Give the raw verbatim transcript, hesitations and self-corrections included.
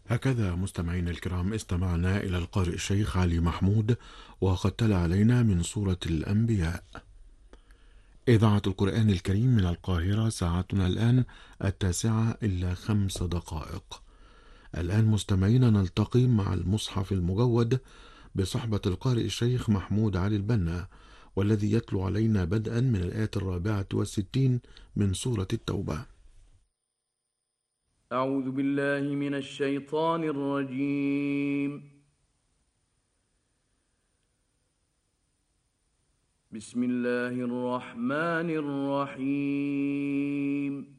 هكذا مستمعينا الكرام استمعنا إلى القارئ الشيخ علي محمود وقد تلا علينا من سورة الأنبياء. إذاعة القرآن الكريم من القاهرة، ساعتنا الآن التاسعة إلا خمس دقائق. الآن مستمعينا نلتقي مع المصحف المجود بصحبة القارئ الشيخ محمود علي البنا، والذي يتلو علينا بدءا من الآية الرابعة والستين من سورة التوبة. أعوذ بالله من الشيطان الرجيم. بسم الله الرحمن الرحيم.